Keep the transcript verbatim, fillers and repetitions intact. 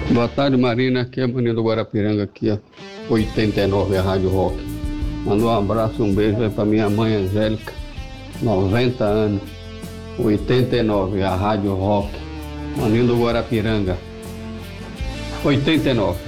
Boa tarde, Marina. Aqui é Maninho do Guarapiranga, aqui, ó. oitenta e nove, a Rádio Rock. Manda um abraço, um beijo aí pra minha mãe Angélica, noventa anos. oitenta e nove, a Rádio Rock. Maninho do Guarapiranga. oitenta e nove.